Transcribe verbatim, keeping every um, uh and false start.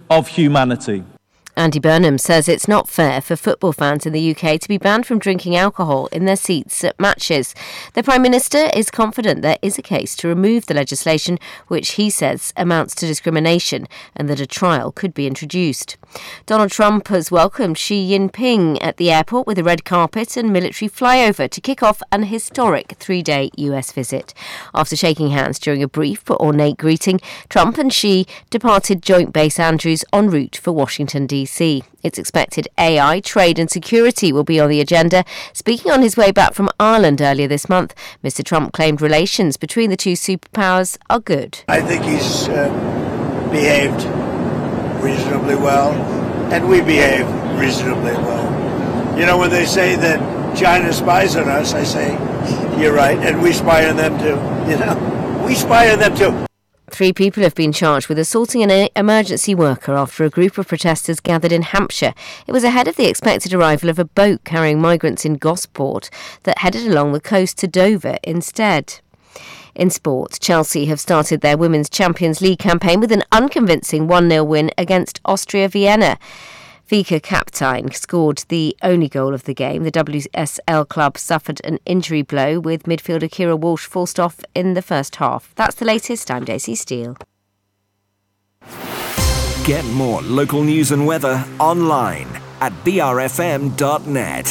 of humanity. Andy Burnham says it's not fair for football fans in the U K to be banned from drinking alcohol in their seats at matches. The Prime Minister is confident there is a case to remove the legislation, which he says amounts to discrimination, and that a trial could be introduced. Donald Trump has welcomed Xi Jinping at the airport with a red carpet and military flyover to kick off an historic three-day U S visit. After shaking hands during a brief but ornate greeting, Trump and Xi departed Joint Base Andrews en route for Washington, D C. It's expected A I, trade and security will be on the agenda. Speaking on his way back from Ireland earlier this month, Mister Trump claimed relations between the two superpowers are good. I think he's uh, behaved reasonably well, and we behave reasonably well. You know, when they say that China spies on us, I say, you're right, and we spy on them too. You know, we spy on them too. Three people have been charged with assaulting an emergency worker after a group of protesters gathered in Hampshire. It was ahead of the expected arrival of a boat carrying migrants in Gosport that headed along the coast to Dover instead. In sport, Chelsea have started their Women's Champions League campaign with an unconvincing one nil win against Austria Vienna. Vika Kaptein scored the only goal of the game. The W S L club suffered an injury blow with midfielder Kira Walsh forced off in the first half. That's the latest. I'm Daisy Steele. Get more local news and weather online at b r f m dot net.